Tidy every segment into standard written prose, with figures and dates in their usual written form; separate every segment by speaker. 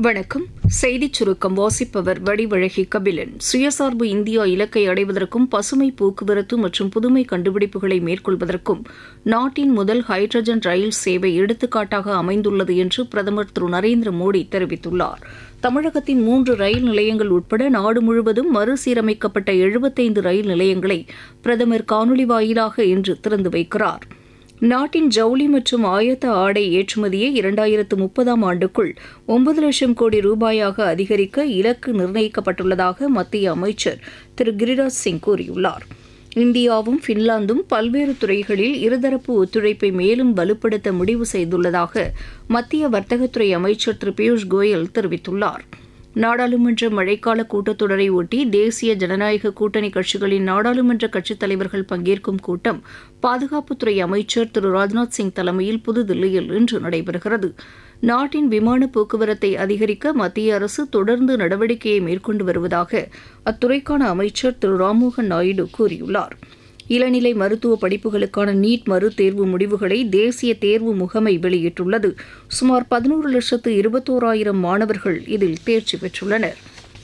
Speaker 1: வணக்கம். செய்திச் சுருக்கம் வாசிப்பவர் வடிவழகி கபிலன். சுயசார்பு இந்தியா இலக்கை அடைவதற்கும் பசுமை போக்குவரத்து மற்றும் புதுமை கண்டுபிடிப்புகளை மேற்கொள்வதற்கும் நாட்டின் முதல் ஹைட்ரஜன் ரயில் சேவை எடுத்துக்காட்டாக அமைந்துள்ளது என்று பிரதமர் திரு நரேந்திர மோடி தெரிவித்துள்ளார். தமிழகத்தின் 3 ரயில் நிலையங்கள் உட்பட நாடு முழுவதும் மறுசீரமைக்கப்பட்ட 75 ரயில் நிலையங்களை பிரதமர் காணொலி வாயிலாக இன்று திறந்து வைக்கிறார். நாட்டின் ஜவுளி மற்றும் ஆயத்த ஆடை ஏற்றுமதியை 2030ஆம் ஆண்டுக்குள் 9 லட்சம் கோடி ரூபாயாக அதிகரிக்க இலக்கு நிர்ணயிக்கப்பட்டுள்ளதாக மத்திய அமைச்சர் திரு கிரிராஜ் சிங் கூறியுள்ளார். இந்தியாவும் பின்லாந்தும் பல்வேறு துறைகளில் இருதரப்பு ஒத்துழைப்பை மேலும் வலுப்படுத்த முடிவு செய்துள்ளதாக மத்திய வர்த்தகத்துறை அமைச்சர் திரு பியூஷ் கோயல் தெரிவித்துள்ளார். நாடாளுமன்ற மழைக்கால கூட்டத்தொடரை ஒட்டி தேசிய ஜனநாயக கூட்டணி கட்சிகளின் நாடாளுமன்ற கட்சித் தலைவர்கள் பங்கேற்கும் கூட்டம் பாதுகாப்புத்துறை அமைச்சர் திரு ராஜ்நாத் சிங் தலைமையில் புதுதில்லியில் இன்று நடைபெறுகிறது. நாட்டின் விமான போக்குவரத்தை அதிகரிக்க மத்திய அரசு தொடர்ந்து நடவடிக்கையை மேற்கொண்டு வருவதாக அத்துறைக்கான அமைச்சர் திரு ராம்மோகன் நாயுடு கூறியுள்ளார். இளநிலை மருத்துவ படிப்புகளுக்கான நீட் மறுதேர்வு முடிவுகளை தேசிய தேர்வு முகமை வெளியிட்டுள்ளது. சுமார் 11,21,000 மாணவர்கள் இதில் தேர்ச்சி பெற்றுள்ளனர்.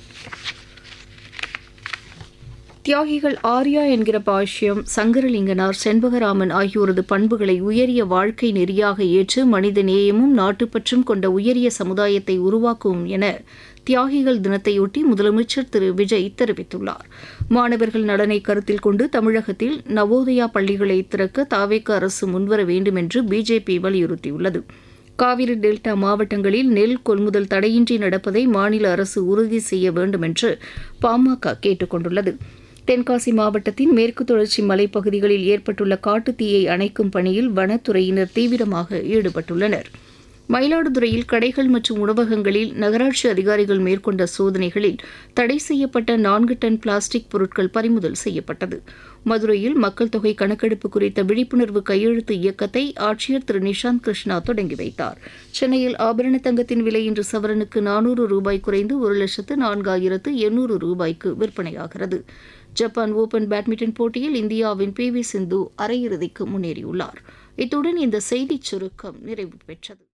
Speaker 1: தியாகிகள் ஆர்யா என்கிற பாஷ்யம், சங்கரலிங்கனார், செண்பகராமன் ஆகியோரது பண்புகளை உயரிய வாழ்க்கை நெறியாக ஏற்று மனித நேயமும் நாட்டுப்பற்றும் கொண்ட உயரிய சமுதாயத்தை உருவாக்கும் என தியாகிகள் தினத்தையொட்டி முதலமைச்சர் திரு விஜய் தெரிவித்துள்ளார். மாணவர்கள் நலனை கருத்தில் கொண்டு தமிழகத்தில் நவோதயா பள்ளிகளை திறக்க தாவேக அரசு முன்வர வேண்டும் என்று பிஜேபி வலியுறுத்தியுள்ளது. காவிரி டெல்டா மாவட்டங்களில் நெல் கொள்முதல் தடையின்றி நடப்பதை மாநில அரசு உறுதி செய்ய வேண்டும் என்று பாமக கேட்டுக் கொண்டுள்ளது. தென்காசி மாவட்டத்தின் மேற்கு தொடர்ச்சி மலைப்பகுதிகளில் ஏற்பட்டுள்ள காட்டுத்தீயை அணைக்கும் பணியில் வனத்துறையினர் தீவிரமாக ஈடுபட்டுள்ளனர். மயிலாடுதுறையில் கடைகள் மற்றும் உணவகங்களில் நகராட்சி அதிகாரிகள் மேற்கொண்ட சோதனைகளில் தடை செய்யப்பட்ட 4 டன் பிளாஸ்டிக் பொருட்கள் பறிமுதல் செய்யப்பட்டது. மதுரையில் மக்கள் தொகை கணக்கெடுப்பு குறித்த விழிப்புணர்வு கையெழுத்து இயக்கத்தை ஆட்சியர் திரு நிஷாந்த் கிருஷ்ணா தொடங்கி வைத்தார். சென்னையில் ஆபரண தங்கத்தின் விலை இன்று சவரனுக்கு 400 ரூபாய் குறைந்து 1,04,800 ரூபாய்க்கு விற்பனையாகிறது. ஜப்பான் ஓபன் பேட்மிண்டன் போட்டியில் இந்தியாவின் PV சிந்து அரையிறுதிக்கு முன்னேறியுள்ளார். இத்துடன் இந்த செய்திச் சுருக்கம் நிறைவு பெற்றது.